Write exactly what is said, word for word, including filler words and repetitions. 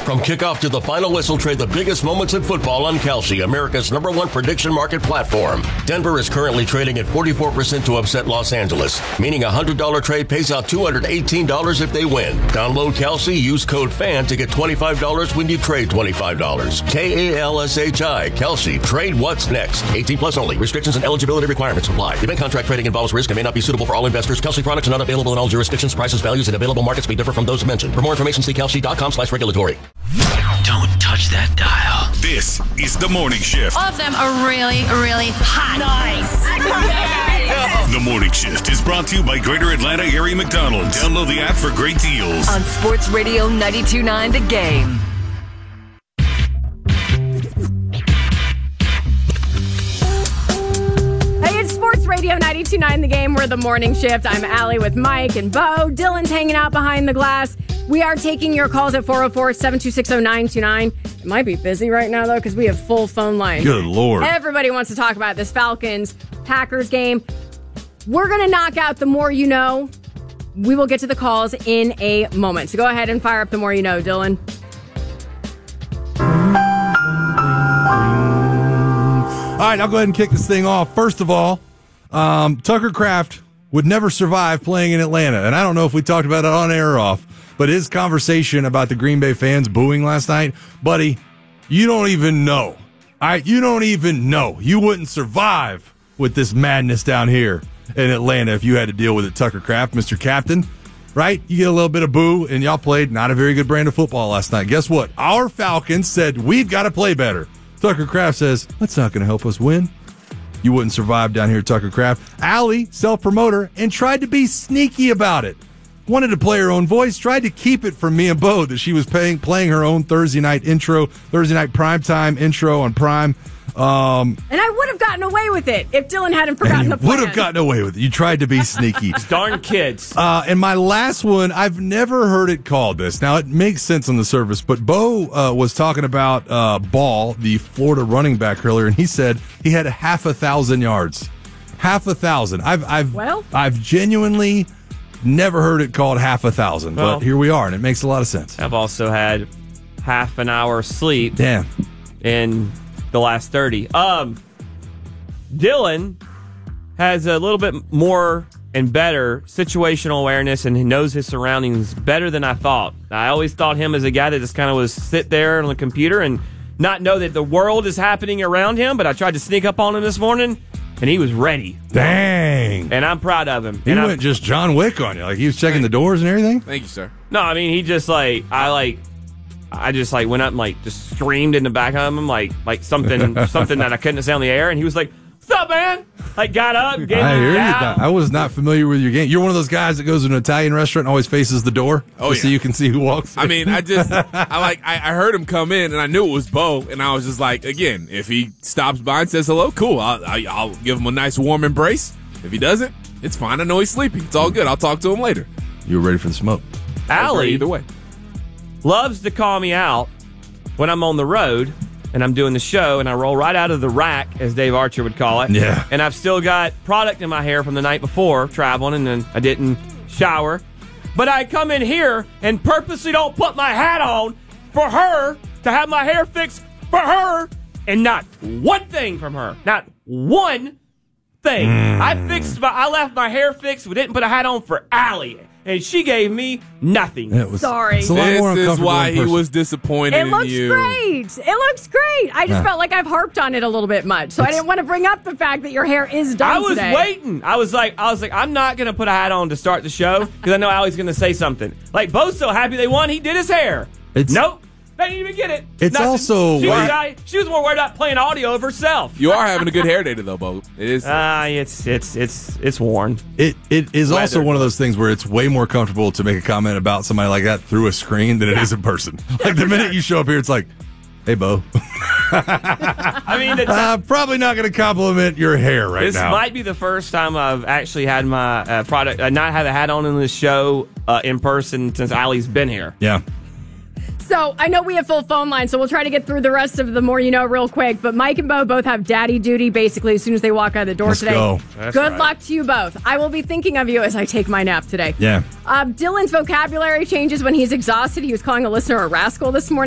From kickoff to the final whistle, trade the biggest moments in football on Kalshi, America's number one prediction market platform. Denver is currently trading at forty-four percent to upset Los Angeles, meaning a one hundred dollars trade pays out two hundred eighteen dollars if they win. Download Kalshi, use code FAN to get twenty-five dollars when you trade twenty-five dollars. K A L S H I, Kalshi. Trade what's next. eighteen plus only. Restrictions and eligibility requirements apply. Event contract trading involves risk and may not be suitable for all investors. Kalshi products are not available in all jurisdictions. Prices, values, and available markets may differ from those mentioned. For more information, see kalshi.com slash regulatory. Don't touch that dial. This is The Morning Shift. All of them are really, really hot. Nice. The Morning Shift is brought to you by Greater Atlanta Area McDonald's. Download the app for great deals. On Sports Radio ninety-two point nine The Game. Hey, it's Sports Radio ninety-two point nine The Game. We're The Morning Shift. I'm Allie with Mike and Bo. Dylan's hanging out behind the glass. We are taking your calls at four oh four, seven two six, oh nine two nine. It might be busy right now, though, because we have full phone lines. Good Lord. Everybody wants to talk about this Falcons-Packers game. We're going to knock out the more you know. We will get to the calls in a moment. So go ahead and fire up the more you know, Dylan. All right, I'll go ahead and kick this thing off. First of all, um, Tucker Kraft would never survive playing in Atlanta. And I don't know if we talked about it on air or off, but his conversation about the Green Bay fans booing last night, buddy, you don't even know. All right, you don't even know. You wouldn't survive with this madness down here in Atlanta if you had to deal with it, Tucker Kraft, Mister Captain. Right? You get a little bit of boo, and y'all played not a very good brand of football last night. Guess what? Our Falcons said, we've got to play better. Tucker Kraft says, that's not going to help us win. You wouldn't survive down here, Tucker Kraft. Allie, self-promoter, and tried to be sneaky about it. Wanted to play her own voice, tried to keep it from me and Bo that she was paying, playing her own Thursday night intro, Thursday night primetime intro on Prime. Um, and I would have gotten away with it if Dylan hadn't forgotten the plan. Would have gotten away with it. You tried to be sneaky. Darn kids. Uh, and my last one, I've never heard it called this. Now, it makes sense on the surface, but Bo uh, was talking about uh, Ball, the Florida running back earlier, and he said he had half a thousand yards. Half a thousand. I've, I've, well? I've genuinely never heard it called half a thousand, well, but here we are, and it makes a lot of sense. I've also had half an hour sleep. Damn. In the last thirty. Um, Dylan has a little bit more and better situational awareness, and he knows his surroundings better than I thought. I always thought him as a guy that just kind of was sit there on the computer and not know that the world is happening around him, but I tried to sneak up on him this morning, and he was ready. Dang. And I'm proud of him. He and went I'm, just John Wick on you. Like, he was checking the doors and everything? Thank you, sir. No, I mean, he just, like, I, like, I just, like, went up and, like, just screamed in the back of him, like, like something something that I couldn't say on the air, and he was like, what's up, man? Like, got up, gave I me hear a you. down. I was not familiar with your game. You're one of those guys that goes to an Italian restaurant and always faces the door, oh, yeah. so you can see who walks in. I mean, I just, I like, I, I heard him come in, and I knew it was Bo, and I was just like, again, if he stops by and says hello, cool. I'll, I'll, I'll give him a nice warm embrace. If he doesn't, it's fine. I know he's sleeping. It's all good. I'll talk to him later. You were ready for the smoke. Allie, either way, loves to call me out when I'm on the road and I'm doing the show and I roll right out of the rack, as Dave Archer would call it. Yeah. And I've still got product in my hair from the night before traveling, and then I didn't shower. But I come in here and purposely don't put my hat on for her to have my hair fixed for her, and not one thing from her. Not one thing. Mm. I fixed my, I left my hair fixed. We didn't put a hat on for Allie, and she gave me nothing. It was, Sorry. It's a lot this more is uncomfortable why in he person. was disappointed It in looks you. great. It looks great. I just Yeah. felt like I've harped on it a little bit much, so I didn't want to bring up the fact that your hair is done I was today. waiting. I was like, I was like, I'm not gonna put a hat on to start the show because I know Allie's gonna say something. Like, Bo's so happy they won, he did his hair. It's- nope, they didn't even get it. It's Nothing. also she was, why- I, she was more worried about playing audio of herself. You are having a good hair day today, though, Bo. It is. Ah, uh, it's it's it's it's worn. It it is Weather. also one of those things where it's way more comfortable to make a comment about somebody like that through a screen than it is in person. Like, the minute you show up here, it's like, hey, Bo. I mean, the t- uh, probably not going to compliment your hair right this now. might be the first time I've actually had my uh, product, uh, not had a hat on in this show uh, in person since Allie's been here. Yeah. So I know we have full phone lines, so we'll try to get through the rest of the more you know real quick. But Mike and Bo both have daddy duty basically as soon as they walk out of the door Let's today. go. That's Good right. luck to you both. I will be thinking of you as I take my nap today. Yeah. Uh, Dylan's vocabulary changes when he's exhausted. He was calling a listener a rascal this morning.